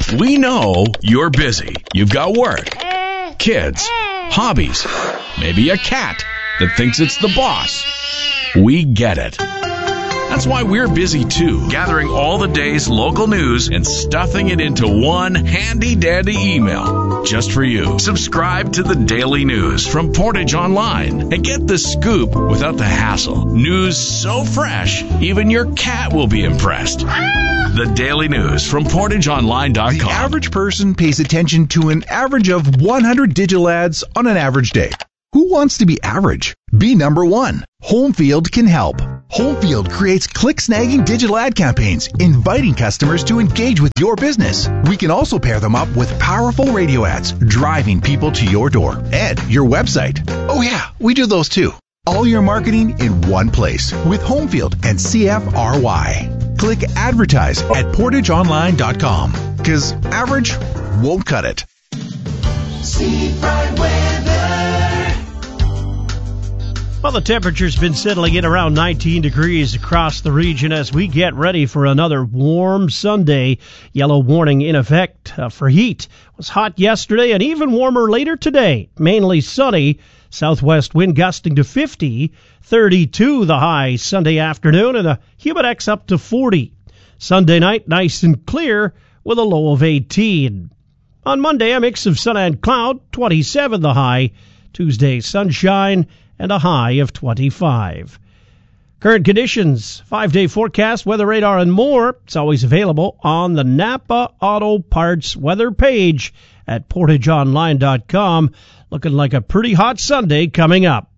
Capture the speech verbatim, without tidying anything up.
We know you're busy. You've got work, kids, hobbies, maybe a cat that thinks it's the boss. We get it. That's why we're busy too, gathering all the day's local news and stuffing it into one handy-dandy email just for you. Subscribe to the Daily News from Portage Online and get the scoop without the hassle. News so fresh, even your cat will be impressed. The Daily News from portage online dot com. The average person pays attention to an average of one hundred digital ads on an average day. Who wants to be average? Be number one. Homefield can help. Homefield creates click-snagging digital ad campaigns, inviting customers to engage with your business. We can also pair them up with powerful radio ads, driving people to your door and your website. Oh yeah, we do those too. All your marketing in one place with Homefield and C F R Y. Click advertise at portage online dot com because average won't cut it. Seafront weather. Well, the temperature's been settling in around nineteen degrees across the region as we get ready for another warm Sunday. Yellow warning in effect uh, for heat. It was hot yesterday and even warmer later today. Mainly sunny. Southwest wind gusting to fifty. thirty-two the high Sunday afternoon and a humidex up to forty. Sunday night nice and clear with a low of eighteen. On Monday, a mix of sun and cloud. twenty-seven the high. Tuesday, sunshine and a high of twenty-five. Current conditions, five-day forecast, weather radar, and more. It's always available on the Napa Auto Parts weather page at portage online dot com. Looking like a pretty hot Sunday coming up.